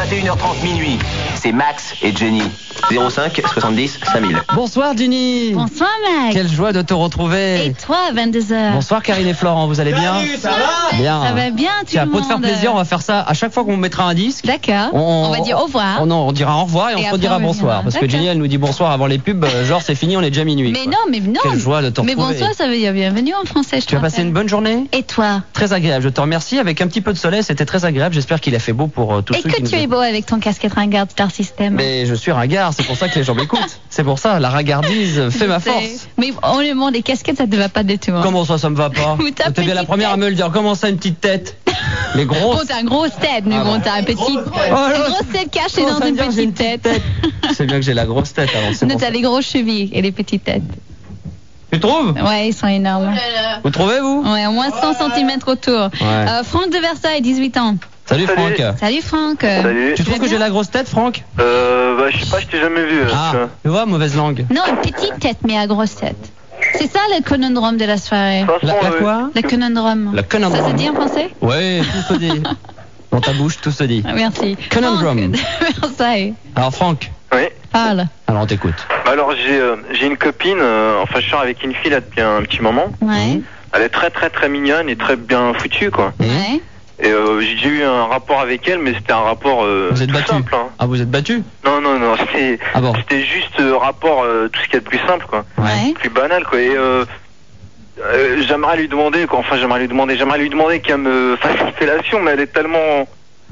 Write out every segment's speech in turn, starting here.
21h30 minuit. C'est Max et Jenny. 05 70 5000. Bonsoir Jenny. Bonsoir Max. Quelle joie de te retrouver. Et toi, 22h. Bonsoir Karine et Florent, vous allez bien? Salut, ça va? Bien. Ça va bien, tout Tiens, le pour monde. te faire plaisir, on va faire ça à chaque fois qu'on mettra un disque. D'accord. On va dire au revoir. On dira au revoir et on se après, redira on bonsoir. reviendra. Parce que D'accord. Jenny, elle nous dit bonsoir avant les pubs. Genre, c'est fini, on est déjà minuit. Mais quoi. non. Quelle joie de te Mais retrouver. bonsoir, ça veut dire bienvenue en français, je te Tu as passé rappelle. une bonne journée? Et toi? Très agréable, je te remercie. Avec un petit peu de soleil, c'était très agréable. J'espère qu'il a fait beau pour tous Et ceux que qui nous tu es écoutent. beau avec ton casquette ringard Star System. Mais je suis ringard, c'est pour ça que les gens m'écoutent. C'est pour ça, la ringardise fait ma Je sais. force. Mais honnêtement, les casquettes, ça te va pas du tout. Hein. Comment ça me va pas? Ou ta T'es bien la petite première à tête. me le dire. Comment ça, une petite tête? Les grosses. Bon, t'as une grosse tête, mais Ah bon, bon. t'as une petite... là. Une grosse tête cachée Comment dans ça une veut dire, j'ai petite tête. C'est bien que j'ai la grosse tête alors. c'est Non, pour t'as ça. les grosses chevilles et les petites têtes. Tu trouves? Ouais, ils sont énormes. Vous trouvez vous? Ouais, au moins 100 cm autour. Ouais. Franck de Versailles, 18 ans. Salut Franck. Salut Franck. Salut. Tu trouves que j'ai la grosse tête, Franck? Je sais pas, je t'ai jamais vu. Ah, tu vois. tu vois, mauvaise langue. Non, une petite tête, mais à grosse tête. C'est ça le conundrum de la soirée. De toute façon, La quoi? Le conundrum. Le conundrum. Ça se dit en français? Ouais, tout se dit. Dans ta bouche, tout se dit. Ah, merci. Conundrum. Franck de Versailles. Alors Franck, Oui. Parle. alors on t'écoute. Alors j'ai une copine, enfin je sors avec une fille là depuis un petit moment. Ouais. Elle est très très très mignonne et très bien foutue quoi. Ouais. Et j'ai déjà eu un rapport avec elle, mais c'était un rapport Vous êtes tout battu? simple. Hein. Ah, vous êtes battu? Non, c'était Ah bon? c'était juste rapport tout ce qu'il y a de plus simple quoi. Ouais. Plus banal quoi. Et j'aimerais lui demander quoi. Enfin j'aimerais lui demander qu'elle me fasse une fellation, mais elle est tellement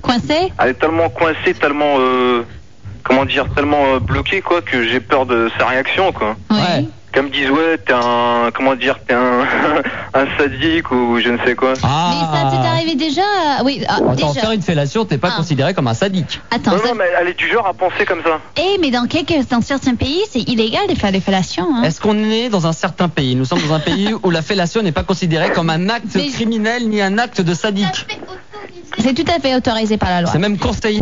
coincée, tellement comment dire, tellement bloquée quoi, que j'ai peur de sa réaction quoi. Ouais. Qu'elle me dise ouais t'es un un sadique ou je ne sais quoi. Ah. Mais ça t'est arrivé déjà? Oui, Attends, déjà. faire une fellation, t'es pas Ah. considéré comme un sadique. Attends, Non, ça... non, mais elle est du genre à penser comme ça. mais dans certains pays, c'est illégal de faire des fellations. Hein. Est-ce qu'on est dans un certain pays? Nous sommes dans un pays où la fellation n'est pas considérée comme un acte Mais- criminel ni un acte de sadique. C'est tout à fait autorisé par la loi. C'est même conseillé.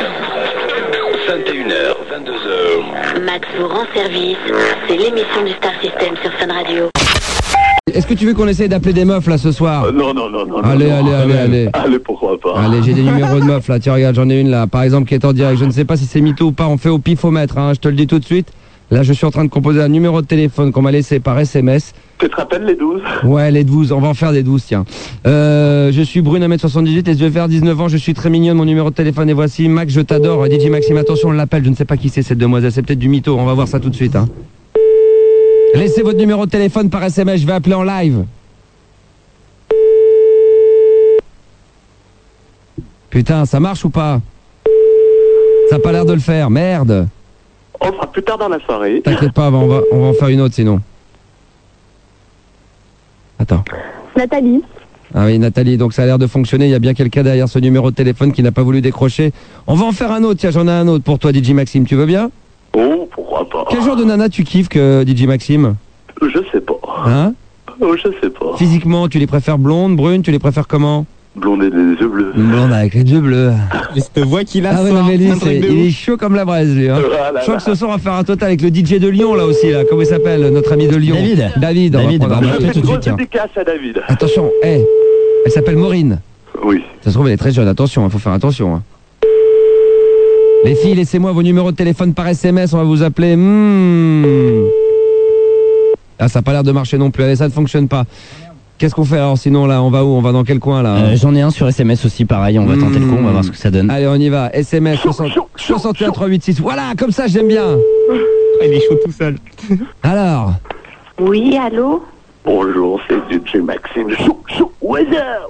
21h, 22h. Max vous rend service. C'est l'émission du Star System sur Sun Radio. Est-ce que tu veux qu'on essaye d'appeler des meufs là ce soir? Non. Allez, Allez, pourquoi pas. Allez, j'ai des numéros de meufs là, tiens regarde, j'en ai une là, par exemple qui est en direct, je ne sais pas si c'est mytho ou pas, on fait au pifomètre, hein, je te le dis tout de suite. Là je suis en train de composer un numéro de téléphone qu'on m'a laissé par SMS. Tu te rappelles les 12? Ouais, les 12, on va en faire des 12, tiens. Je suis brune, 1m78 et je vais faire 19 ans, je suis très mignonne, mon numéro de téléphone est voici. Max, je t'adore, DJ Maxime, attention, on l'appelle, je ne sais pas qui c'est cette demoiselle, c'est peut-être du mytho, on va voir ça tout de suite. Hein. Laissez votre numéro de téléphone par SMS, je vais appeler en live. Putain, ça marche ou pas? Ça a pas l'air de le faire, merde. On le fera plus tard dans la soirée. T'inquiète pas, on va en faire une autre sinon. Attends. Nathalie. Ah oui, Nathalie, donc ça a l'air de fonctionner, il y a bien quelqu'un derrière ce numéro de téléphone qui n'a pas voulu décrocher. On va en faire un autre, tiens, j'en ai un autre pour toi, DJ Maxime, tu veux bien? Oh, pourquoi pas. Quel genre de nana tu kiffes que DJ Maxime? Je sais pas. Hein? Oh, je sais pas. Physiquement, tu les préfères blondes, brunes, tu les préfères comment? Blonde et des yeux bleus. Une blonde avec les yeux bleus. Mais cette voix qu'il a, Ah ouais, non, mais lui, il est chaud comme la braise, lui. Hein. Voilà, Je crois que ce soir, on va faire un total avec le DJ de Lyon, là aussi, là. Comment il s'appelle, notre ami de Lyon? David, on va prendre un bah, appel tout de Grosse suite, tiens. dédicace à David. Attention, elle s'appelle Maureen. Oui. Ça se trouve, elle est très jeune, attention, il faut faire attention. Hein. Les filles, laissez-moi vos numéros de téléphone par SMS, on va vous appeler. Ah, ça n'a pas l'air de marcher non plus, allez, ça ne fonctionne pas. Qu'est-ce qu'on fait alors sinon là? On va où? On va dans quel coin là? J'en ai un sur SMS aussi, pareil, on va tenter le coup, on va voir ce que ça donne. Allez, on y va, SMS 61 386. Voilà, comme ça j'aime bien. Il est chaud tout seul. Alors, Oui, allô? Bonjour, c'est DJ Maxime. Weather.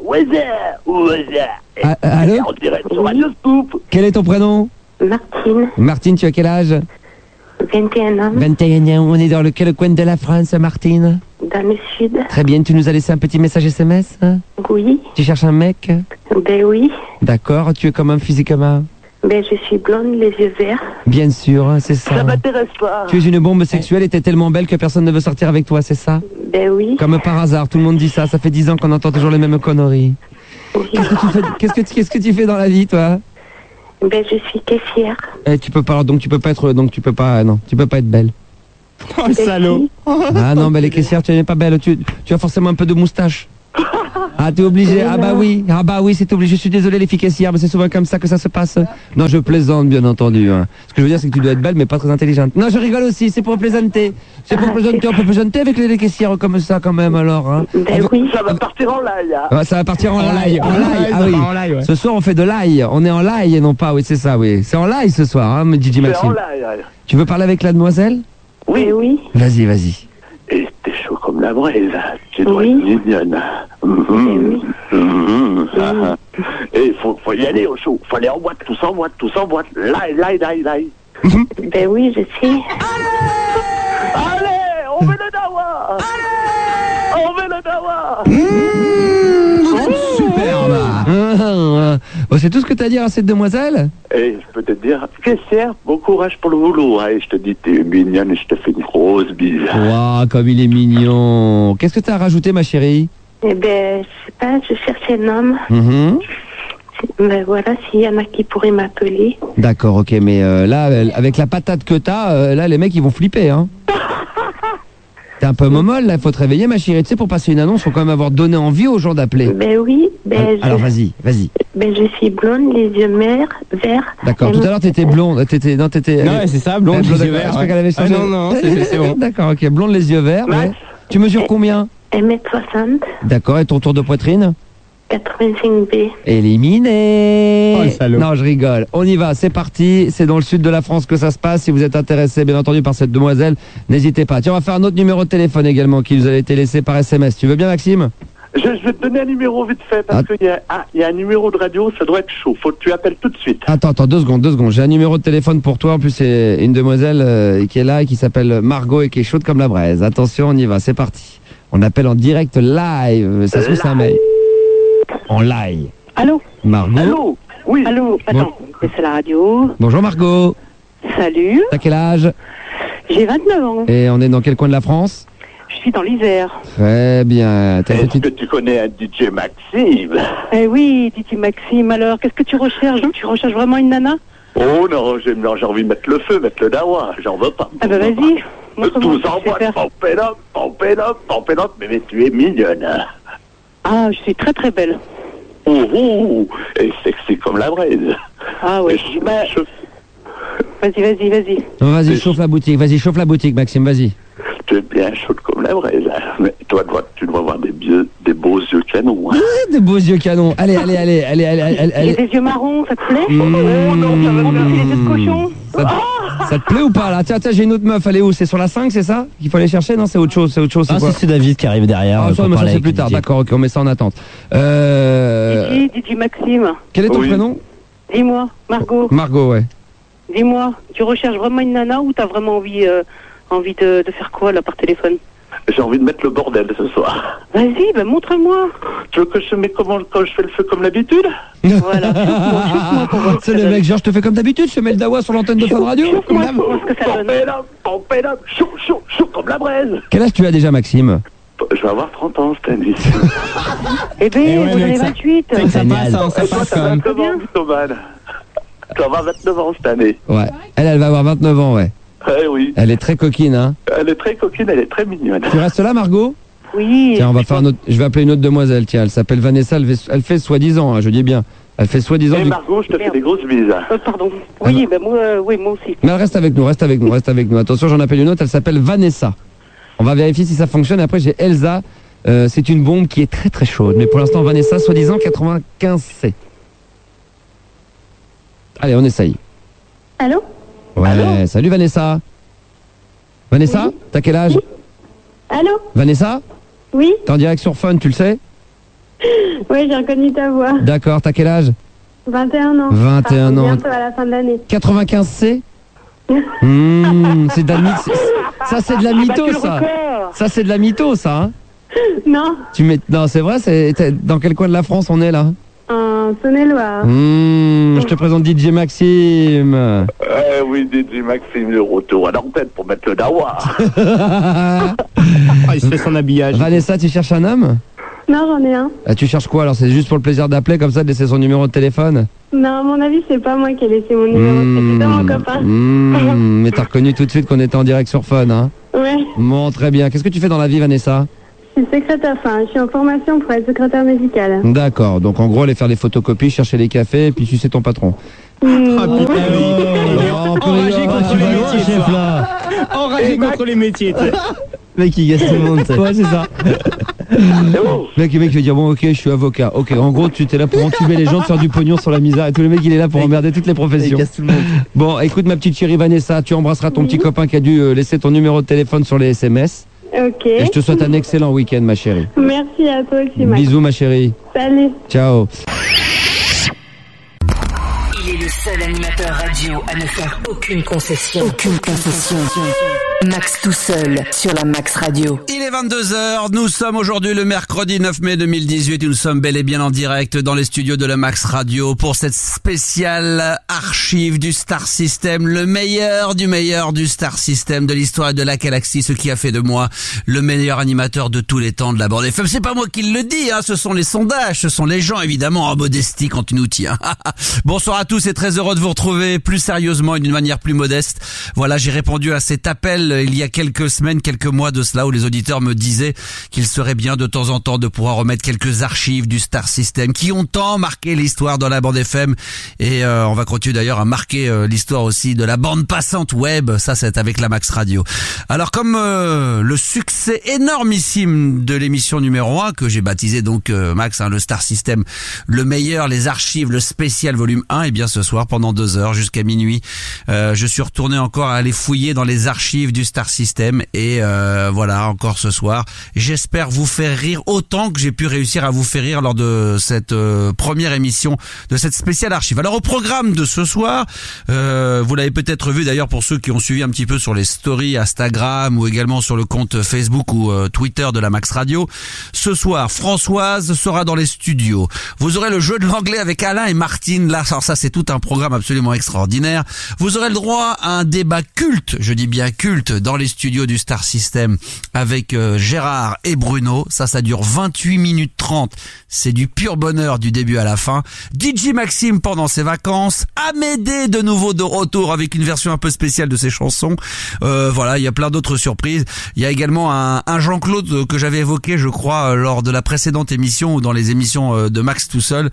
allô? On dirait sur Radio Scoop. Quel est ton prénom? Martine, Martine, tu as quel âge? 21 ans, 21 ans, on est dans quel coin de la France, Martine? dans le sud. Très bien, tu nous as laissé un petit message SMS hein? Oui, Tu cherches un mec? ben oui. D'accord, tu es comment physiquement? Ben je suis blonde, les yeux verts. Bien sûr, c'est ça. Ça m'intéresse pas. Tu es une bombe sexuelle et t'es tellement belle que personne ne veut sortir avec toi, c'est ça? Ben oui. Comme par hasard, tout le monde dit ça, ça fait 10 ans qu'on entend toujours les mêmes conneries. Qu'est-ce que tu fais, qu'est-ce que tu fais dans la vie, toi? Ben je suis caissière. Tu peux pas être belle. Oh le salaud. Ah non, mais les caissières, tu n'es pas belle, tu as forcément un peu de moustache. Ah, t'es obligé. Ah bah oui, c'est obligé. Je suis désolé les filles caissières, mais c'est souvent comme ça que ça se passe. Non, je plaisante bien entendu. Hein. Ce que je veux dire, c'est que tu dois être belle, mais pas très intelligente. Non, je rigole aussi. C'est pour plaisanter. C'est pour plaisanter. On peut plaisanter avec les caissières comme ça quand même alors. Hein. Ben oui, ça va partir en live. Hein. Ouais, ça va partir en live. Ah oui. En live, ouais. Ce soir, on fait de l'ail. On est en l'ail et non pas. Oui, c'est ça. Oui, c'est en live ce soir, hein, Gigi C'est en Maxime. live. Tu veux parler avec la demoiselle? Oui, oui. Vas-y. Et t'es chaud comme la braise. Tu dois Oui. être mignonne. Et il faut y aller au show. Faut aller en boîte, tous en boîte. Live. Ben oui, je sais. Allez, on met le dawa. Superbe. Bon, c'est tout ce que t'as à dire à cette demoiselle? Et je peux te dire, caissière, bon courage pour le boulot. Et je te dis, t'es mignonne et je te fais une grosse bise. Waouh, comme il est mignon. Qu'est-ce que t'as à rajouter, ma chérie? Eh ben, je sais pas, je cherchais un homme. Ben voilà, s'il y en a qui pourraient m'appeler. D'accord, ok, mais là, avec la patate que t'as, là, les mecs, ils vont flipper, hein. T'es un peu momolle, là, il faut te réveiller, ma chérie. Tu sais, pour passer une annonce, faut quand même avoir donné envie aux gens d'appeler. Ben oui, Alors, vas-y. Ben je suis blonde, les yeux verts. D'accord, tout à l'heure, t'étais blonde. Non, c'est ça, blonde, les yeux verts. Je crois qu'elle avait changé. Non, c'est bon. D'accord, ok, blonde, les yeux verts. Ouais. Tu mesures combien? 1m60, D'accord, et ton tour de poitrine? 85B. Éliminé. Oh, le salaud. Non, je rigole. On y va, c'est parti. C'est dans le sud de la France que ça se passe. Si vous êtes intéressé, bien entendu, par cette demoiselle, n'hésitez pas. Tiens, on va faire un autre numéro de téléphone également qui nous a été laissé par SMS. Tu veux bien, Maxime? Je vais te donner un numéro vite fait parce qu'il y a un numéro de radio, ça doit être chaud. Faut que tu appelles tout de suite. Attends, 2 secondes. J'ai un numéro de téléphone pour toi. En plus, c'est une demoiselle qui est là et qui s'appelle Margot et qui est chaude comme la braise. Attention, on y va, c'est parti. On appelle en direct live. Ça se trouve, c'est un mail. En live. Allô? Margot? Allô? Oui. Allô? Attends, c'est la radio. Bonjour Margot. Salut. T'as quel âge? J'ai 29 ans. Et on est dans quel coin de la France? Je suis dans l'Isère. Très bien. Est-ce que tu connais un DJ Maxime? Eh oui, DJ Maxime. Alors, qu'est-ce que tu recherches? Tu recherches vraiment une nana? Oh non, j'ai envie de mettre le feu, mettre le dawa. J'en veux pas. Ah bah vas-y. Tous en boîte, pompez up, mais tu es mignonne. Ah, je suis très très belle. Oh, et sexy comme la braise. Ah ouais. Vas-y. Non, vas-y, chauffe la boutique, Maxime, vas-y. Tu es bien chaude comme la braise. Mais toi, tu dois avoir des beaux yeux canons. Hein. Des beaux yeux canons. Allez. Et des yeux marrons, ça te plaît? Oh non, ça va me faire les yeux de cochon. Ça te plaît ou pas là? Tiens, j'ai une autre meuf, elle est où? C'est sur la 5, c'est ça? Qu'il faut aller chercher? Non, c'est autre chose, C'est David qui arrive derrière. Ah, ça, mais ça c'est plus tard, d'accord, ok, on met ça en attente. DJ Maxime. Quel est ton prénom? Dis-moi, Margot. Margot, ouais. Dis-moi, tu recherches vraiment une nana ou t'as vraiment envie de faire quoi là par téléphone? J'ai envie de mettre le bordel ce soir. Vas-y, moi. Tu veux que je mets quand je fais le feu comme d'habitude? Voilà, shoot-moi pour voir. C'est le mec, genre je te fais comme d'habitude, je te mets le dawa sur l'antenne de Fun Radio. Shoot-moi pour voir ce que ça donne. Pompez up, chaud comme la braise. Quel âge tu as déjà, Maxime? Je vais avoir 30 ans cette année. Eh ben, vous avez 28. Ça passe quand même. Tu vas avoir 29 ans cette année. Ouais, elle va avoir 29 ans, ouais. Eh oui. Elle est très coquine, hein. Elle est très coquine, elle est très mignonne. Tu restes là, Margot? Oui. Tiens, on va faire un autre. Je vais appeler une autre demoiselle, tiens, elle s'appelle Vanessa, elle fait soi-disant, hein, je dis bien. Elle fait soi-disant. Margot, je te fais des grosses bises. Pardon. Oui, moi aussi. Mais elle reste avec nous. Attention, j'en appelle une autre, elle s'appelle Vanessa. On va vérifier si ça fonctionne. Après, j'ai Elsa. C'est une bombe qui est très très chaude. Mais pour l'instant, Vanessa, soi-disant 95C. Allez, on essaye. Allô? Ouais, Allô? salut Vanessa. Vanessa, oui. T'as quel âge? Oui. Allô? Vanessa? Oui. T'es en direct sur Fun, tu le sais? Oui, j'ai reconnu ta voix. D'accord, t'as quel âge? 21 ans. 21 ans. Bientôt à la fin de l'année. 95C? C'est de la ça c'est de la mytho, ça. Ça c'est de la mytho, ça. Hein? Non. Non, c'est vrai. Dans quel coin de la France on est là? En Saône-et-Loire. Je te présente DJ Maxime. Oui, DJ Maxime, le retour à l'antenne pour mettre le dawa. Il se fait son habillage. Vanessa, tu cherches un homme? Non, j'en ai un. Tu cherches quoi alors? C'est juste pour le plaisir d'appeler comme ça, de laisser son numéro de téléphone? Non, à mon avis, c'est pas moi qui ai laissé mon numéro, c'est plutôt mon copain. Mais t'as reconnu tout de suite qu'on était en direct sur Fun, hein? Ouais. Bon, très bien. Qu'est-ce que tu fais dans la vie, Vanessa? Je suis secrétaire, je suis en formation pour être secrétaire médicale. D'accord, donc en gros aller faire des photocopies, chercher les cafés et puis sucer ton patron. Enragé contre les métiers, chef, là. Enragé contre les métiers, tu sais. Mec, il gasse tout le monde, tu sais. Ouais, c'est ça. Mec, il va dire bon, ok, je suis avocat. Ok, en gros, tu t'es là pour entuber les gens, de faire du pognon sur la misère. Et tout le mec, il est là pour emmerder toutes les professions. Il gasse tout le monde. Bon, écoute, ma petite chérie Vanessa, tu embrasseras ton petit copain qui a dû laisser ton numéro de téléphone sur les SMS. Ok. Et je te souhaite un excellent week-end, ma chérie. Merci à toi aussi, Max. Bisous, ma chérie. Salut. Ciao. Il est le seul animateur radio à ne faire aucune concession. Aucune concession. Max tout seul sur la Max Radio. Il est 22h, nous sommes aujourd'hui le mercredi 9 mai 2018 et nous sommes bel et bien en direct dans les studios de la Max Radio pour cette spéciale archive du Star System, le meilleur du Star System, de l'histoire et de la galaxie, ce qui a fait de moi le meilleur animateur de tous les temps de la bande FM. C'est pas moi qui le dis, hein, ce sont les sondages, ce sont les gens évidemment en modestie quand tu nous tiens. Bonsoir à tous et très heureux de vous retrouver plus sérieusement et d'une manière plus modeste. Voilà, j'ai répondu à cet appel il y a quelques semaines, quelques mois de cela où les auditeurs me disaient qu'il serait bien de temps en temps de pouvoir remettre quelques archives du Star System qui ont tant marqué l'histoire dans la bande FM et on va continuer d'ailleurs à marquer l'histoire aussi de la bande passante web, ça c'est avec la Max Radio. Alors comme le succès énormissime de l'émission numéro 1 que j'ai baptisé donc Max, le Star System, le meilleur, les archives, le spécial volume 1, et bien ce soir pendant 2 heures jusqu'à minuit, je suis retourné encore à aller fouiller dans les archives du Star System et voilà, encore ce soir j'espère vous faire rire autant que j'ai pu réussir à vous faire rire lors de cette première émission de cette spéciale archive. Alors au programme de ce soir, vous l'avez peut-être vu d'ailleurs pour ceux qui ont suivi un petit peu sur les stories Instagram ou également sur le compte Facebook ou Twitter de la Max Radio, ce soir Françoise sera dans les studios. Vous aurez le jeu de l'anglais avec Alain et Martine, là alors ça c'est tout un programme absolument extraordinaire. Vous aurez le droit à un débat culte, je dis bien culte, dans les studios du Star System avec Gérard et Bruno. Ça dure 28 minutes 30. C'est du pur bonheur du début à la fin. DJ Maxime pendant ses vacances. Amédée de nouveau de retour avec une version un peu spéciale de ses chansons. Voilà, il y a plein d'autres surprises. Il y a également un Jean-Claude que j'avais évoqué, je crois, lors de la précédente émission ou dans les émissions de Max tout seul.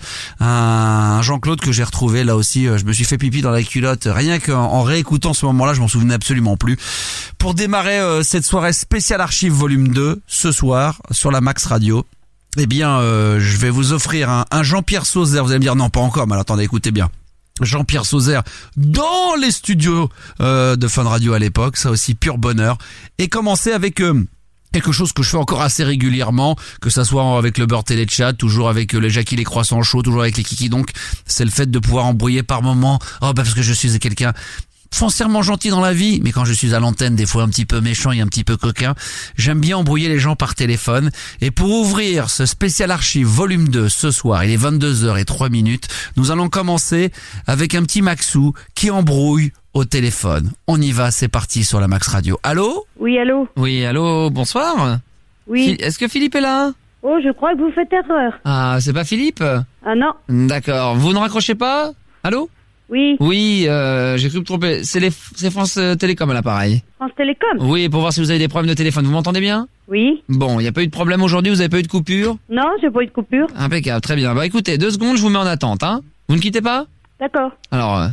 Un Jean-Claude que j'ai retrouvé là aussi. Je me suis fait pipi dans la culotte. Rien qu'en réécoutant ce moment-là, je m'en souvenais absolument plus. Pour démarrer cette soirée spéciale archive volume 2, ce soir, sur la Max Radio, eh bien, je vais vous offrir un Jean-Pierre Sauzère. Vous allez me dire, non, pas encore, mais alors, attendez, écoutez bien. Jean-Pierre Sauzère dans les studios de Fun Radio à l'époque, ça aussi, pur bonheur. Et commencer avec... quelque chose que je fais encore assez régulièrement, que ça soit avec le beurre téléchat, toujours avec les Jackie les croissants chauds, toujours avec les kiki, donc c'est le fait de pouvoir embrouiller par moment. Parce que je suis quelqu'un foncièrement gentil dans la vie, mais quand je suis à l'antenne, des fois un petit peu méchant et un petit peu coquin, j'aime bien embrouiller les gens par téléphone. Et pour ouvrir ce spécial archive volume 2 ce soir, il est 22h03, nous allons commencer avec un petit Maxou qui embrouille au téléphone. On y va, c'est parti sur la Max Radio. Allô ? Oui, allô ? Oui, allô, bonsoir. Oui. Est-ce que Philippe est là ? Oh, je crois que vous faites erreur. Ah, c'est pas Philippe ? Ah non. D'accord. Vous ne raccrochez pas ? Allô ? Oui. Oui, j'ai cru me tromper. C'est France Télécom à l'appareil. France Télécom ? Oui, pour voir si vous avez des problèmes de téléphone. Vous m'entendez bien ? Oui. Bon, il n'y a pas eu de problème aujourd'hui, vous avez pas eu de coupure ? Non, j'ai pas eu de coupure. Impeccable, très bien. Bah écoutez, 2 secondes, je vous mets en attente, hein. Vous ne quittez pas ? D'accord. Alors,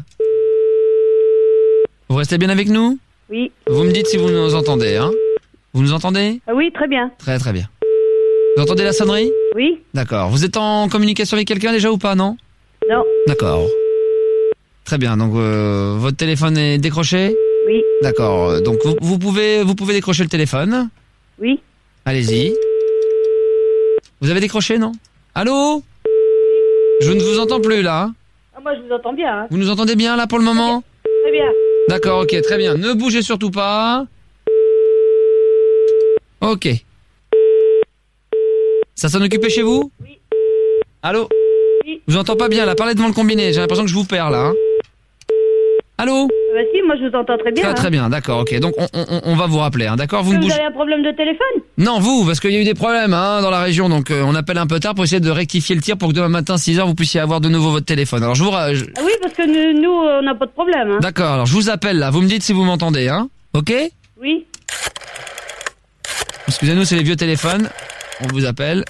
vous restez bien avec nous ? Oui. Vous me dites si vous nous entendez, hein. Vous nous entendez ? Ah oui, très bien. Très très bien. Vous entendez la sonnerie ? Oui. D'accord. Vous êtes en communication avec quelqu'un déjà ou pas, non ? Non. D'accord. Très bien, donc votre téléphone est décroché ? Oui. D'accord, donc vous pouvez décrocher le téléphone ? Oui. Allez-y. Vous avez décroché, non ? Allô ? Je ne vous entends plus là. Ah, moi je vous entends bien. Hein. Vous nous entendez bien là pour le moment ? Très bien. D'accord, ok, très bien. Ne bougez surtout pas. Ok. Ça s'en occupait chez vous ? Oui. Allô ? Oui. Je vous entends pas bien là, parlez devant le combiné, j'ai l'impression que je vous perds là. Hein. Allô ? Bah si, moi je vous entends très bien. Très très bien, d'accord, ok. Donc on va vous rappeler, hein, d'accord ? Vous avez un problème de téléphone ? Non, vous, parce qu'il y a eu des problèmes hein, dans la région, donc on appelle un peu tard pour essayer de rectifier le tir pour que demain matin 6h vous puissiez avoir de nouveau votre téléphone. Alors je vous... Ah oui, parce que nous on n'a pas de problème. Hein. D'accord, alors je vous appelle là, vous me dites si vous m'entendez, hein ? Ok ? Oui. Excusez-nous, c'est les vieux téléphones. On vous appelle.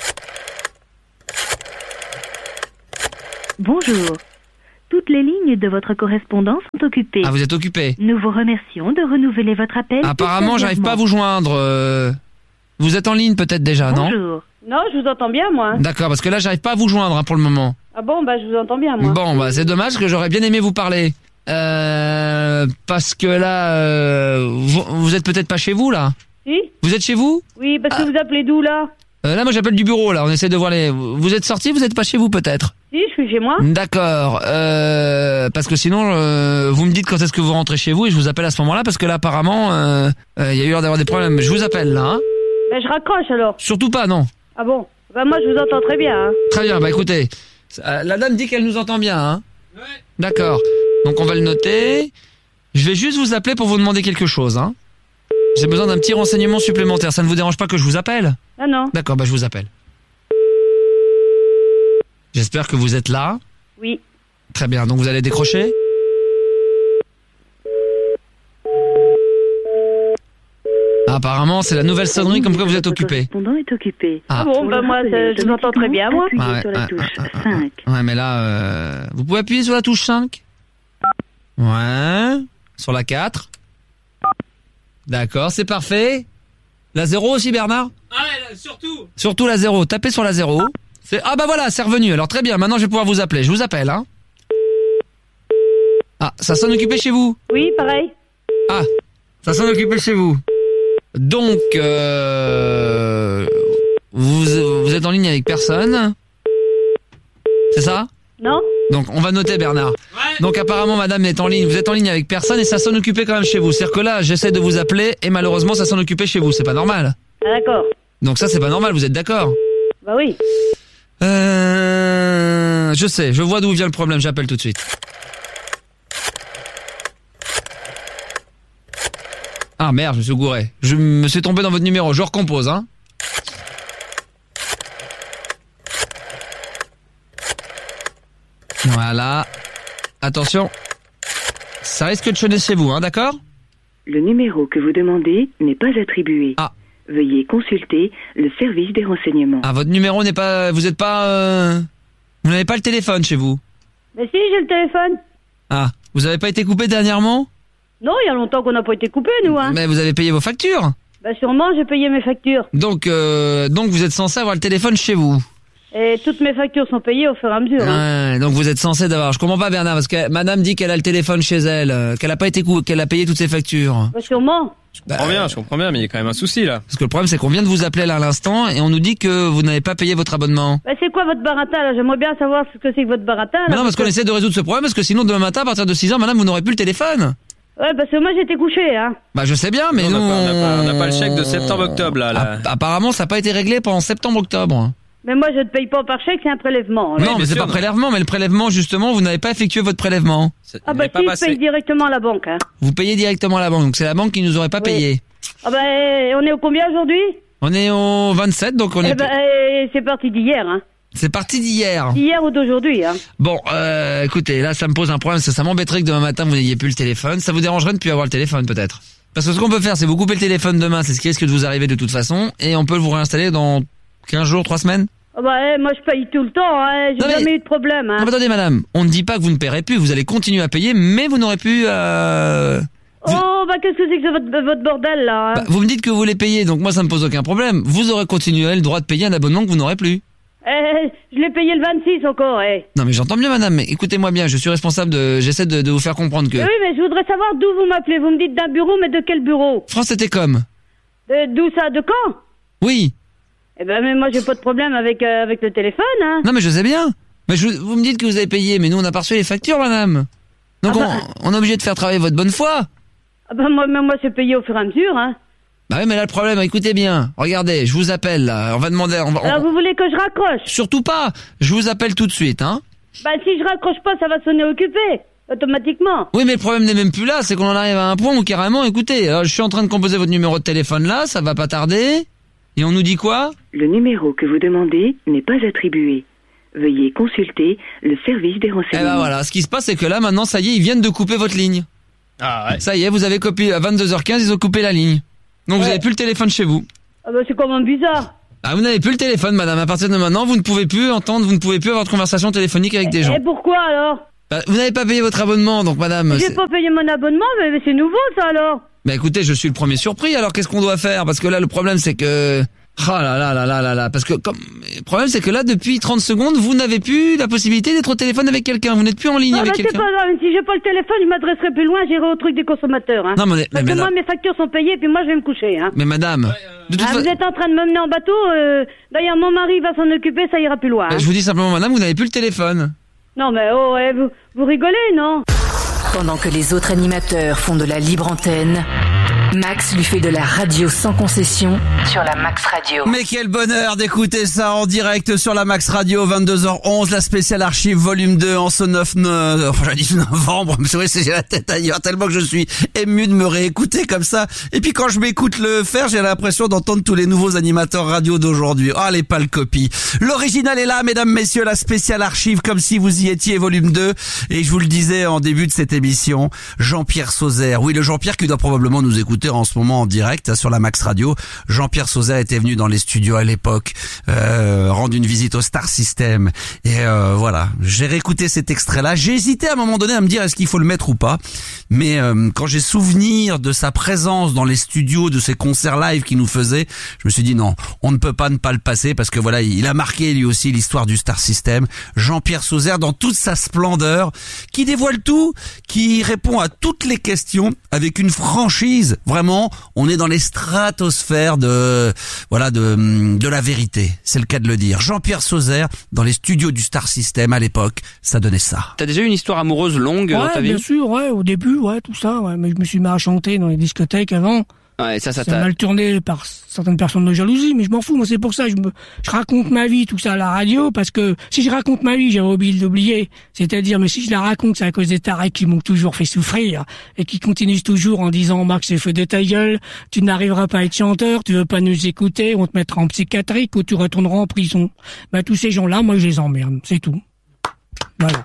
Bonjour. Toutes les lignes de votre correspondance sont occupées. Ah, vous êtes occupé. Nous vous remercions de renouveler votre appel. Apparemment, j'arrive pas à vous joindre. Vous êtes en ligne peut-être déjà, non? Bonjour. Non, je vous entends bien, moi. D'accord, parce que là, j'arrive pas à vous joindre pour le moment. Ah bon, bah je vous entends bien, moi. Bon, bah c'est dommage, parce que j'aurais bien aimé vous parler. Parce que là, vous êtes peut-être pas chez vous, là? Si. Vous êtes chez vous? Oui, parce que vous appelez d'où, là? Là, moi, j'appelle du bureau, là. On essaie de voir les... Vous êtes sortis, vous êtes pas chez vous, peut-être? Si, je suis chez moi. D'accord. Parce que sinon, vous me dites quand est-ce que vous rentrez chez vous et je vous appelle à ce moment-là, parce que là, apparemment, il y a eu l'air d'avoir des problèmes. Je vous appelle, là, hein? Ben, je raccroche, alors. Surtout pas, non. Ah bon? Ben, moi, je vous entends très bien, hein. Très bien, bah écoutez, la dame dit qu'elle nous entend bien, hein? Ouais. D'accord. Donc on va le noter. Je vais juste vous appeler pour vous demander quelque chose, hein? J'ai besoin d'un petit renseignement supplémentaire. Ça ne vous dérange pas que je vous appelle? Ah non. D'accord, bah je vous appelle. J'espère que vous êtes là. Oui. Très bien, donc vous allez décrocher? Apparemment, c'est la nouvelle sonnerie comme quoi vous êtes occupé. Le correspondant est occupé. Ah bon, bah moi, je vous entends très bien, moi. Appuyez sur la touche 5. Ouais, mais là, vous pouvez appuyer sur la touche 5? Ouais. Sur la 4. D'accord, c'est parfait. La 0 aussi, Bernard? Ah ouais, surtout. Surtout la 0. Tapez sur la 0. Ah bah voilà, c'est revenu. Alors très bien, maintenant je vais pouvoir vous appeler. Je vous appelle, hein. Ah, ça sonne occupé chez vous? Oui, pareil. Ah, ça sonne occupé chez vous. Donc, vous êtes en ligne avec personne? C'est ça? Non. Donc, on va noter, Bernard. Ouais. Donc, apparemment, madame est en ligne. Vous êtes en ligne avec personne et ça sonne occupé quand même chez vous. C'est-à-dire que là, j'essaie de vous appeler et malheureusement, ça sonne occupé chez vous. C'est pas normal. Ah, d'accord. Donc ça, c'est pas normal. Vous êtes d'accord? Bah oui. Je sais. Je vois d'où vient le problème. J'appelle tout de suite. Ah merde, je me suis gouré. Je me suis trompé dans votre numéro. Je recompose, hein. Voilà. Attention. Ça risque de sonner chez vous, hein, d'accord? Le numéro que vous demandez n'est pas attribué. Ah. Veuillez consulter le service des renseignements. Ah, votre numéro n'est pas... Vous êtes pas... Vous n'avez pas le téléphone chez vous? Mais si, j'ai le téléphone. Ah. Vous avez pas été coupé dernièrement? Non, il y a longtemps qu'on n'a pas été coupé, nous, hein. Mais vous avez payé vos factures? Bah sûrement, j'ai payé mes factures. Donc vous êtes censé avoir le téléphone chez vous? Et toutes mes factures sont payées au fur et à mesure. Hein. Ouais, donc vous êtes censé d'avoir... Je comprends pas, Bernard, parce que madame dit qu'elle a le téléphone chez elle, qu'elle a pas été qu'elle a payé toutes ses factures. Bah sûrement. Je comprends bien, mais il y a quand même un souci, là. Parce que le problème, c'est qu'on vient de vous appeler là à l'instant et on nous dit que vous n'avez pas payé votre abonnement. Bah c'est quoi votre baratin, là? J'aimerais bien savoir ce que c'est que votre baratin, là. Mais non, parce qu'on essaie de résoudre ce problème, parce que sinon, demain matin, à partir de 6h, madame, vous n'aurez plus le téléphone. Ouais, parce que moi, j'étais couché, hein. Bah je sais bien, mais on nous... On n'a pas le chèque de septembre-octobre, là. Apparemment, ça n'a pas été réglé pendant septembre-octobre. Mais moi, je ne paye pas par chèque, c'est un prélèvement. Là. Non, mais c'est pas prélèvement, mais le prélèvement, justement, vous n'avez pas effectué votre prélèvement. Ah bah si, je paye directement à la banque, hein. Vous payez directement à la banque, donc c'est la banque qui nous aurait pas payé. Ah bah, on est au combien aujourd'hui? On est au 27, donc on est... c'est parti d'hier, hein. C'est parti d'hier. D'hier ou d'aujourd'hui, hein. Bon, écoutez, là, ça me pose un problème, ça m'embêterait que demain matin, vous n'ayez plus le téléphone. Ça vous dérangerait de ne plus avoir le téléphone, peut-être? Parce que ce qu'on peut faire, c'est vous couper le téléphone demain, c'est ce qui risque de vous arriver de toute façon, et on peut vous réinstaller dans 15 jours, 3 semaines. Ah bah, moi, je paye tout le temps, hein. J'ai jamais eu de problème, hein. Non, mais attendez, madame. On ne dit pas que vous ne paierez plus, vous allez continuer à payer, mais vous n'aurez plus, Oh, bah, qu'est-ce que c'est que votre bordel, là, hein? Bah, vous me dites que vous voulez payer, donc moi, ça me pose aucun problème. Vous aurez continué le droit de payer un abonnement que vous n'aurez plus. Je l'ai payé le 26 encore, Non, mais j'entends bien, madame, mais écoutez-moi bien, je suis responsable j'essaie de vous faire comprendre que... Oui, mais je voudrais savoir d'où vous m'appelez. Vous me dites d'un bureau, mais de quel bureau? France Télécom. D'où ça? De quand? Oui. Eh ben, mais moi, j'ai pas de problème avec le téléphone, hein. Non, mais je sais bien. Mais vous me dites que vous avez payé, mais nous, on n'a pas reçu les factures, madame. Donc, on est obligé de faire travailler votre bonne foi. Ah bah, moi, c'est payé au fur et à mesure, hein. Bah oui, mais là, le problème, écoutez bien. Regardez, je vous appelle, là. On va demander... Alors, vous voulez que je raccroche? Surtout pas. Je vous appelle tout de suite, hein. Bah, si je raccroche pas, ça va sonner occupé. Automatiquement. Oui, mais le problème n'est même plus là. C'est qu'on en arrive à un point où, carrément, écoutez, alors, je suis en train de composer votre numéro de téléphone, là. Ça va pas tarder. Et on nous dit quoi? Le numéro que vous demandez n'est pas attribué. Veuillez consulter le service des renseignements. Eh ben voilà, ce qui se passe, c'est que là, maintenant, ça y est, ils viennent de couper votre ligne. Ah ouais. Ça y est, vous avez copié à 22h15, ils ont coupé la ligne. Donc vous avez plus le téléphone chez vous. Ah bah c'est quand même bizarre. Ah, vous n'avez plus le téléphone, madame. À partir de maintenant, vous ne pouvez plus entendre, vous ne pouvez plus avoir de conversation téléphonique avec des gens. Et pourquoi alors? Bah, vous n'avez pas payé votre abonnement, donc madame... J'ai pas payé mon abonnement, mais c'est nouveau ça alors. Bah écoutez, je suis le premier surpris, alors qu'est-ce qu'on doit faire? Parce que là, le problème c'est que... Oh là là là là là là, parce que le problème c'est que là, depuis 30 secondes, vous n'avez plus la possibilité d'être au téléphone avec quelqu'un, vous n'êtes plus en ligne avec quelqu'un. Pas grave, si j'ai pas le téléphone, je m'adresserai plus loin, j'irai au truc des consommateurs. Hein. Non, mais parce que moi, mes factures sont payées, puis moi, je vais me coucher. Hein. Mais madame... Vous êtes en train de m'emmener en bateau, d'ailleurs, mon mari va s'en occuper, ça ira plus loin. Hein. Je vous dis simplement, madame, vous n'avez plus le téléphone. Non, mais vous rigolez, non? Pendant que les autres animateurs font de la libre antenne, Max lui fait de la radio sans concession sur la Max Radio. Mais quel bonheur d'écouter ça en direct sur la Max Radio, 22h11, la spéciale archive volume 2 en ce 9 novembre. C'est vrai, j'ai la tête ailleurs tellement que je suis ému de me réécouter comme ça. Et puis quand je m'écoute le faire, j'ai l'impression d'entendre tous les nouveaux animateurs radio d'aujourd'hui. Ah, les pâles copies. L'original est là, mesdames, messieurs, la spéciale archive comme si vous y étiez, volume 2. Et je vous le disais en début de cette émission, Jean-Pierre Sauzère. Oui, le Jean-Pierre qui doit probablement nous écouter en ce moment en direct sur la Max Radio. Jean-Pierre Sauzère était venu dans les studios à l'époque, rendre une visite au Star System. Et voilà, j'ai réécouté cet extrait-là. J'ai hésité à un moment donné à me dire est-ce qu'il faut le mettre ou pas. Mais quand j'ai souvenir de sa présence dans les studios, de ses concerts live qu'il nous faisait, je me suis dit non, on ne peut pas ne pas le passer parce que voilà, il a marqué lui aussi l'histoire du Star System. Jean-Pierre Sauzère dans toute sa splendeur, qui dévoile tout, qui répond à toutes les questions avec une franchise. Vraiment, on est dans les stratosphères de la vérité. C'est le cas de le dire. Jean-Pierre Sauzère, dans les studios du Star System à l'époque, ça donnait ça. T'as déjà eu une histoire amoureuse longue dans ta vie? Bien sûr, au début, tout ça, mais je me suis mis à chanter dans les discothèques avant. Ouais, ça t'a mal tourné par certaines personnes de jalousie, mais je m'en fous. Moi, c'est pour ça, je raconte ma vie, tout ça à la radio, parce que si je raconte ma vie, j'avais oublié de l'oublier. C'est-à-dire, mais si je la raconte, c'est à cause des tarés qui m'ont toujours fait souffrir, et qui continuent toujours en disant, Max, c'est fait de ta gueule, tu n'arriveras pas à être chanteur, tu veux pas nous écouter, on te mettra en psychiatrique, ou tu retourneras en prison. Tous ces gens-là, moi, je les emmerde. C'est tout. Voilà.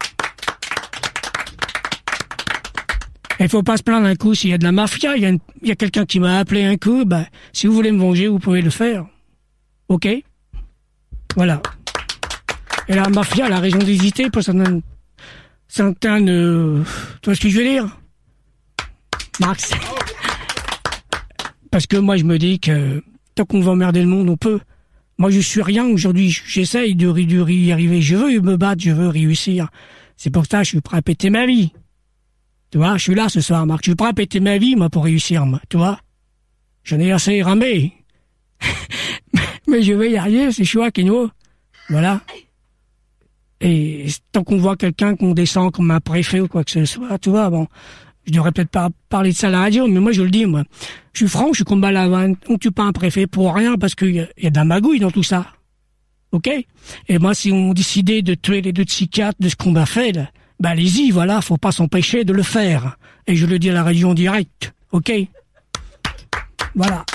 Il faut pas se plaindre un coup s'il y a de la mafia. Il y a quelqu'un qui m'a appelé un coup. Si vous voulez me venger, vous pouvez le faire. Ok? Voilà. Et la mafia, elle a raison d'hésiter pour certaines, tu vois ce que je veux dire? Max. Parce que moi, je me dis que tant qu'on va emmerder le monde, on peut. Moi, je suis rien. Aujourd'hui, j'essaye de y arriver. Je veux me battre, je veux réussir. C'est pour ça que je suis prêt à péter ma vie. Tu vois, je suis là ce soir, Marc. Je suis prêt à péter ma vie, moi, pour réussir, moi. Tu vois? J'en ai assez ramé. Mais je vais y arriver, c'est choix, Keno. Voilà. Et tant qu'on voit quelqu'un qu'on descend comme un préfet ou quoi que ce soit, tu vois, bon, je devrais peut-être pas parler de ça à la radio, mais moi, je le dis, moi. Je suis franc, je suis comme Balavane. On tue pas un préfet pour rien, parce qu'il y a de la magouille dans tout ça. Ok? Et moi, si on décidait de tuer les deux psychiatres de ce qu'on a fait, là, allez-y, voilà, faut pas s'empêcher de le faire. Et je le dis à la radio en direct, ok? Voilà.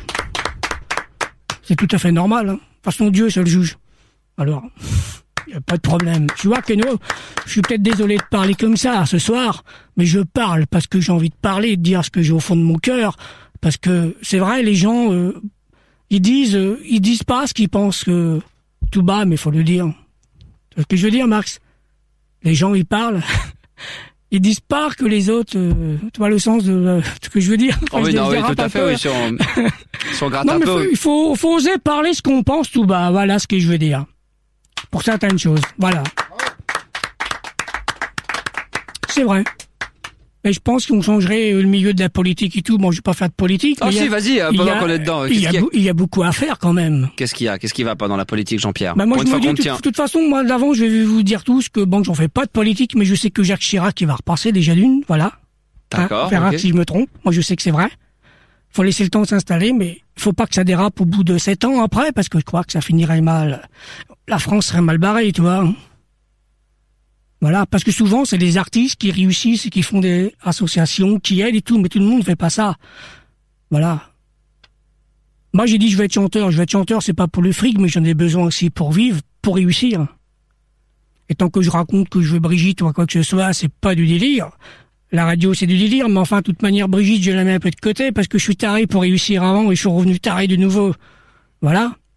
C'est tout à fait normal, hein. De toute façon, Dieu, c'est le juge. Alors, y a pas de problème. Tu vois, Keno, je suis peut-être désolé de parler comme ça ce soir, mais je parle parce que j'ai envie de parler, de dire ce que j'ai au fond de mon cœur, parce que c'est vrai, les gens, ils disent pas ce qu'ils pensent tout bas, mais faut le dire. C'est ce que je veux dire, Max? Les gens, ils parlent. Ils disent pas que les autres, tu vois le sens de ce que je veux dire. Oh oui, non, oui, tout à fait, oui, si on gratte un peu. Il faut oser parler ce qu'on pense tout bas. Voilà ce que je veux dire. Pour certaines choses. Voilà. C'est vrai. Et je pense qu'on changerait le milieu de la politique et tout. Bon, je vais pas faire de politique. Ah si, vas-y, pendant qu'on est dedans. Il y a beaucoup à faire quand même. Qu'est-ce qu'il y a? Qu'est-ce qui va pas dans la politique, Jean-Pierre? Moi, je me dis, de toute façon, moi, d'avant, je vais vous dire tous que, bon, j'en fais pas de politique, mais je sais que Jacques Chirac, il va repasser déjà d'une, voilà. D'accord. On verra si je me trompe. Moi, je sais que c'est vrai. Faut laisser le temps de s'installer, mais il faut pas que ça dérape au bout de 7 ans après, parce que je crois que ça finirait mal. La France serait mal barrée, tu vois. Voilà, parce que souvent, c'est des artistes qui réussissent et qui font des associations, qui aident et tout, mais tout le monde ne fait pas ça. Voilà. Moi, j'ai dit, je vais être chanteur. Je vais être chanteur, c'est pas pour le fric, mais j'en ai besoin aussi pour vivre, pour réussir. Et tant que je raconte que je veux Brigitte ou quoi que ce soit, c'est pas du délire. La radio, c'est du délire, mais enfin, de toute manière, Brigitte, je la mets un peu de côté parce que je suis taré pour réussir avant et je suis revenu taré de nouveau. Voilà.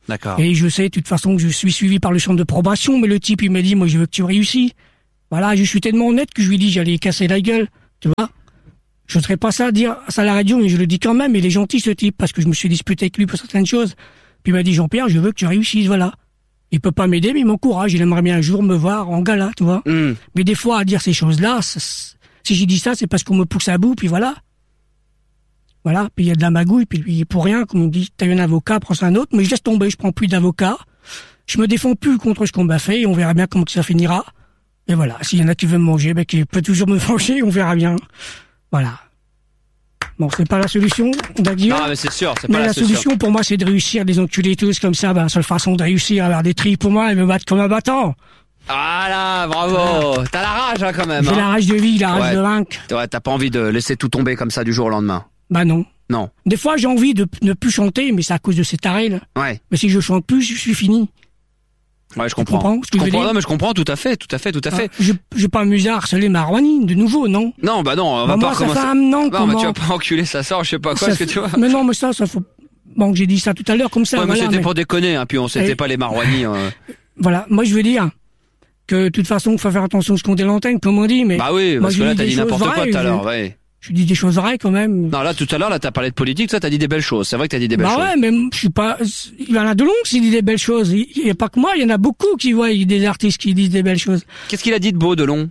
D'accord. Et je sais, de toute façon, que je suis suivi par le centre de probation, mais le type, il m'a dit, moi, je veux que tu réussisses. Voilà, je suis tellement honnête que je lui ai dit, j'allais casser la gueule, tu vois. Je ne serais pas ça à dire ça à la radio, mais je le dis quand même, il est gentil, ce type, parce que je me suis disputé avec lui pour certaines choses. Puis il m'a dit, Jean-Pierre, je veux que tu réussisses, voilà. Il peut pas m'aider, mais il m'encourage, il aimerait bien un jour me voir en gala, tu vois. Mais des fois, à dire ces choses-là, si j'ai dit ça, c'est parce qu'on me pousse à bout, puis voilà. Voilà, puis il y a de la magouille, puis pour rien, comme on dit, t'as eu un avocat, prends un autre, mais je laisse tomber, je prends plus d'avocat. Je me défends plus contre ce qu'on m'a fait, et on verra bien comment ça finira. Et voilà, s'il y en a qui veulent me manger, ben, qui peut toujours me manger, on verra bien. Voilà. Bon, c'est pas la solution, on va dire. Non, mais c'est sûr, c'est pas la solution. solution Pour moi, c'est de réussir, des enculés tous comme ça, la seule façon de réussir, avoir des tris pour moi, et me battre comme un battant. Voilà, bravo. T'as la rage, hein, quand même. J'ai la rage de vie, la rage de vaincre. Ouais, t'as pas envie de laisser tout tomber comme ça du jour au lendemain. Bah non. Non. Des fois, j'ai envie de ne plus chanter, mais c'est à cause de ces tarés, là. Ouais. Mais si je chante plus, je suis fini. Ouais, je comprends. Non, mais je comprends tout à fait. Je vais pas m'amuser à harceler ma Rouani, de nouveau, non? Non, bah non, on va pas recommencer. Femme, non, bah tu vas pas enculer sa sœur, je sais pas quoi, est-ce que tu vois? Mais non, mais ça faut, bon, j'ai dit ça tout à l'heure, comme ça, ouais, voilà. mais c'était pour déconner, hein, puis on s'était pas les Marouani, Voilà. Moi, je veux dire que, de toute façon, il faut faire attention à ce qu'on dit à l'antenne, comme on dit, mais. Bah oui, parce que là, t'as dit n'importe quoi tout à l'heure, ouais. Je dis des choses vraies quand même. Non, là tout à l'heure, là t'as parlé de politique, toi t'as dit des belles choses. C'est vrai que t'as dit des belles choses. Bah ouais, mais je suis pas. Il y en a de longs qui disent des belles choses. Il y a pas que moi, il y en a beaucoup qui voient des artistes qui disent des belles choses. Qu'est-ce qu'il a dit de beau, Delon?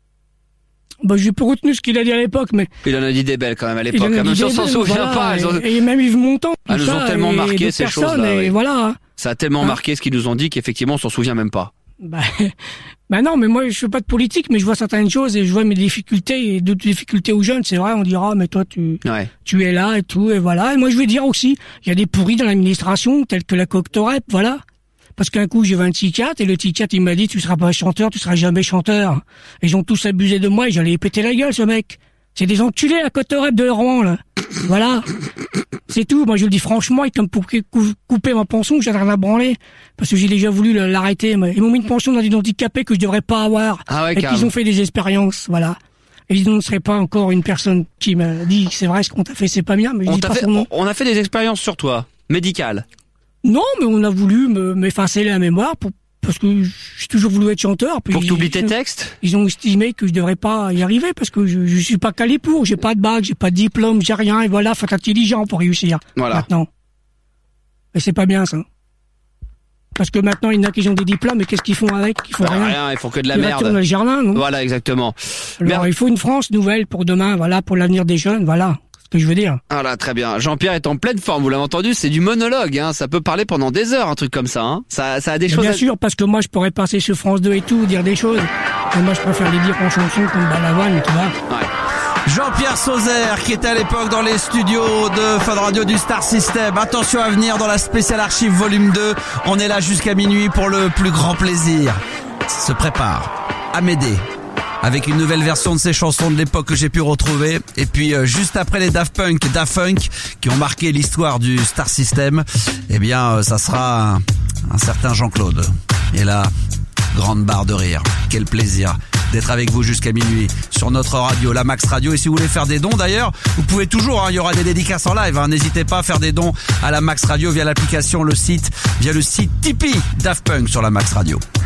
Bah j'ai pas retenu ce qu'il a dit à l'époque, mais. Il en a dit des belles quand même à l'époque. Même si on s'en souvient pas. Et même Yves Montand. Elles nous ont tellement marqué ces choses-là. Et voilà. Ça a tellement marqué ce qu'ils nous ont dit qu'effectivement on s'en souvient même pas. Bah non, mais moi je fais pas de politique, mais je vois certaines choses et je vois mes difficultés et d'autres difficultés aux jeunes. C'est vrai, on dira mais toi tu es là et tout et voilà. Et moi je veux dire aussi, il y a des pourris dans l'administration tels que la Coctorep, voilà. Parce qu'un coup j'ai vu un psychiatre et le psychiatre il m'a dit tu seras pas chanteur, tu seras jamais chanteur. Et ils ont tous abusé de moi et j'allais péter la gueule ce mec. C'est des enculés la Coctorep de Rouen là. Voilà. C'est tout, moi je le dis franchement, et comme pour couper ma pension, j'ai rien à branler, parce que j'ai déjà voulu l'arrêter, mais ils m'ont mis une pension d'un handicapé que je devrais pas avoir, et qu'ils ont fait des expériences, voilà. Et ils ne seraient pas encore une personne qui m'a dit c'est vrai ce qu'on t'a fait, c'est pas bien, mais je dis pas son nom. On a fait des expériences sur toi, médicales. Non, mais on a voulu m'effacer la mémoire parce que j'ai toujours voulu être chanteur. Puis pour que tu oublies tes textes? Ils ont estimé que je devrais pas y arriver parce que je suis pas calé pour, j'ai pas de bac, j'ai pas de diplôme, j'ai rien, et voilà, faut être intelligent pour réussir. Voilà. Maintenant. Et c'est pas bien, ça. Parce que maintenant, il y en a qui ont des diplômes, mais qu'est-ce qu'ils font avec? Ils font rien. Ils font que de la merde. Ils retournent dans le jardin, non? Voilà, exactement. Alors, il faut une France nouvelle pour demain, voilà, pour l'avenir des jeunes, voilà. Que je veux dire. Voilà, très bien. Jean-Pierre est en pleine forme, vous l'avez entendu, c'est du monologue, hein. Ça peut parler pendant des heures, un truc comme ça, hein. Ça a des choses. Bien sûr, parce que moi, je pourrais passer sur France 2 et tout, dire des choses. Et moi, je préfère les dire en chanson comme Balavoine, tu vois. Ouais. Jean-Pierre Sauzère, qui était à l'époque dans les studios de Fun Radio du Star System. Attention à venir dans la spéciale archive volume 2. On est là jusqu'à minuit pour le plus grand plaisir. Se prépare à m'aider avec une nouvelle version de ces chansons de l'époque que j'ai pu retrouver. Et puis juste après les Daft Punk qui ont marqué l'histoire du Star System, eh bien ça sera un certain Jean-Claude. Et là, grande barre de rire. Quel plaisir d'être avec vous jusqu'à minuit sur notre radio, la Max Radio. Et si vous voulez faire des dons d'ailleurs, vous pouvez toujours, il y aura des dédicaces en live, n'hésitez pas à faire des dons à la Max Radio via l'application, le site Tipeee Daft Punk sur la Max Radio.